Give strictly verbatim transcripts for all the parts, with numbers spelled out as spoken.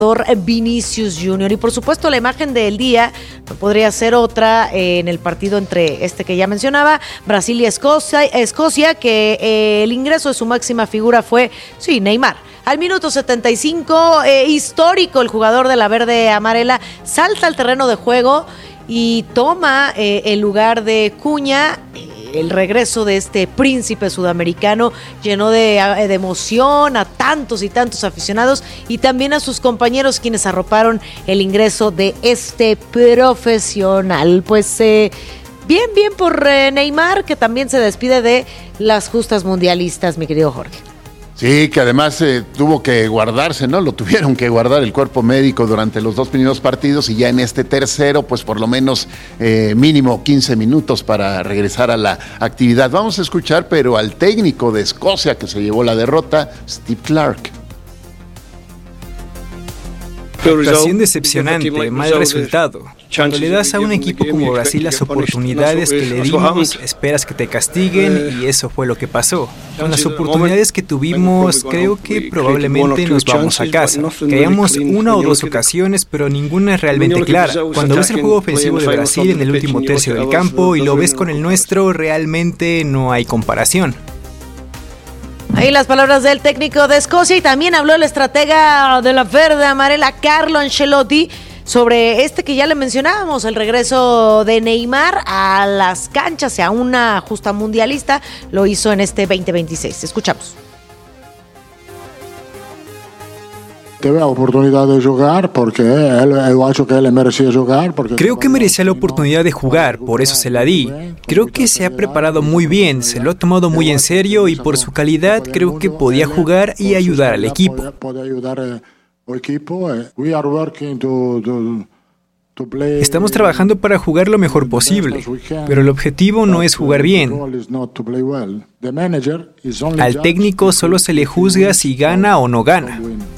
Vinicius Junior Y por supuesto la imagen del día no podría ser otra eh, en el partido entre este que ya mencionaba, Brasil y Escocia, Escocia que eh, el ingreso de su máxima figura fue, sí, Neymar. Al minuto setenta y cinco, eh, histórico, el jugador de la verde amarela salta al terreno de juego y toma eh, el lugar de Cunha. El regreso de este príncipe sudamericano llenó de, de emoción a tantos y tantos aficionados y también a sus compañeros quienes arroparon el ingreso de este profesional. Pues eh, bien, bien por eh, Neymar, que también se despide de las justas mundialistas, mi querido Jorge. Sí, que además eh, tuvo que guardarse, ¿no? Lo tuvieron que guardar el cuerpo médico durante los dos primeros partidos y ya en este tercero, pues por lo menos eh, mínimo quince minutos para regresar a la actividad. Vamos a escuchar, pero al técnico de Escocia que se llevó la derrota, Steve Clarke. Actuación decepcionante, mal resultado. Cuando le das a un equipo como Brasil las oportunidades que le dimos, esperas que te castiguen y eso fue lo que pasó. Con las oportunidades que tuvimos, creo que probablemente nos vamos a casa. Creamos una o dos ocasiones, pero ninguna es realmente clara. Cuando ves el juego ofensivo de Brasil en el último tercio del campo y lo ves con el nuestro, realmente no hay comparación. Ahí las palabras del técnico de Escocia y también habló el estratega de la verde amarela, Carlo Ancelotti, sobre este que ya le mencionábamos, el regreso de Neymar a las canchas, a una justa mundialista, lo hizo en este veinte veintiséis. Escuchamos. Teve la oportunidad de jugar porque él, él ha hecho que él merecía jugar. Porque Creo que merecía la oportunidad de jugar, por eso se la di. Creo que se ha preparado muy bien, se lo ha tomado muy en serio y por su calidad creo que podía jugar y ayudar al equipo. Estamos trabajando para jugar lo mejor posible, pero el objetivo no es jugar bien. Al técnico solo se le juzga si gana o no gana.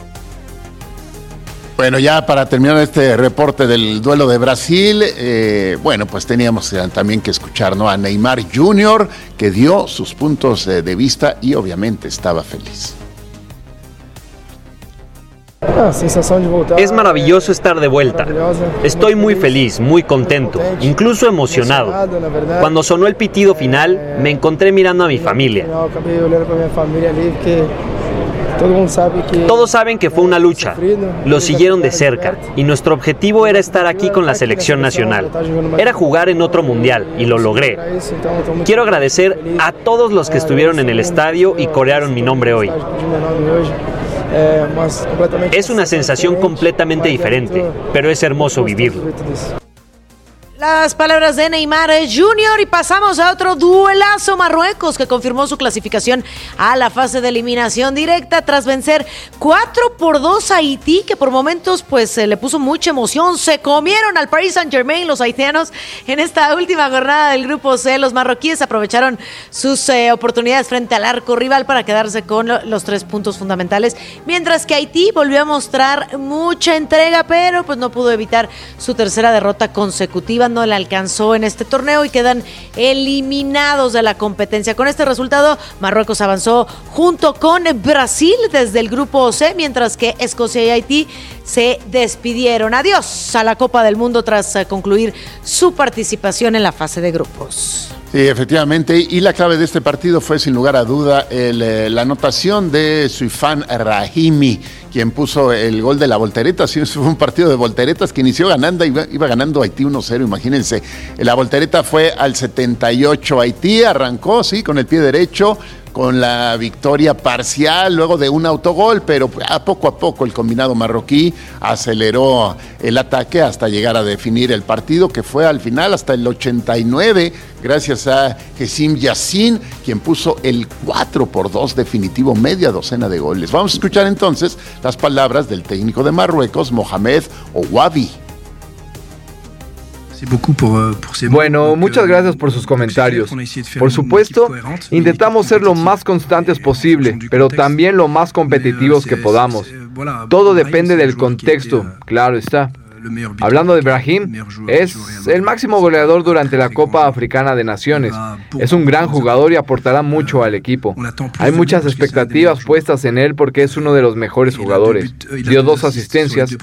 Bueno, ya para terminar este reporte del duelo de Brasil, eh, bueno, pues teníamos eh, también que escuchar, ¿no?, a Neymar junior, que dio sus puntos eh, de vista y obviamente estaba feliz. Es maravilloso estar de vuelta. Estoy muy feliz, muy contento, incluso emocionado. Cuando sonó el pitido final, me encontré mirando a mi familia. Todos saben que fue una lucha, lo siguieron de cerca y nuestro objetivo era estar aquí con la selección nacional. Era jugar en otro mundial y lo logré. Quiero agradecer a todos los que estuvieron en el estadio y corearon mi nombre hoy. Es una sensación completamente diferente, pero es hermoso vivirlo. Las palabras de Neymar junior y pasamos a otro duelazo. Marruecos, que confirmó su clasificación a la fase de eliminación directa tras vencer cuatro por dos a Haití, que por momentos pues se le puso mucha emoción. Se comieron al Paris Saint-Germain los haitianos en esta última jornada del grupo C. Los marroquíes aprovecharon sus eh, oportunidades frente al arco rival para quedarse con lo, los tres puntos fundamentales, mientras que Haití volvió a mostrar mucha entrega, pero pues no pudo evitar su tercera derrota consecutiva. No le alcanzó en este torneo y quedan eliminados de la competencia. Con este resultado, Marruecos avanzó junto con Brasil desde el grupo C, mientras que Escocia y Haití se despidieron. Adiós a la Copa del Mundo tras concluir su participación en la fase de grupos. Sí, efectivamente, y la clave de este partido fue sin lugar a duda el, la anotación de Suifan Rahimi, quien puso el gol de la voltereta. Sí, fue un partido de volteretas que inició ganando, iba, iba ganando Haití uno cero, imagínense. La voltereta fue al setenta y ocho, Haití arrancó, sí, con el pie derecho, con la victoria parcial luego de un autogol, pero a poco a poco el combinado marroquí aceleró el ataque hasta llegar a definir el partido, que fue al final hasta el ochenta y nueve, gracias a Hessim Yassin, quien puso el cuatro por dos definitivo, media docena de goles. Vamos a escuchar entonces las palabras del técnico de Marruecos, Mohamed Ouabi. Bueno, muchas gracias por sus comentarios. Por supuesto, intentamos ser lo más constantes posible, pero también lo más competitivos que podamos. Todo depende del contexto, claro está. Hablando de Brahim, es el máximo goleador durante la Copa Africana de Naciones. Es un gran jugador y aportará mucho al equipo. Hay muchas expectativas puestas en él porque es uno de los mejores jugadores. Dio dos asistencias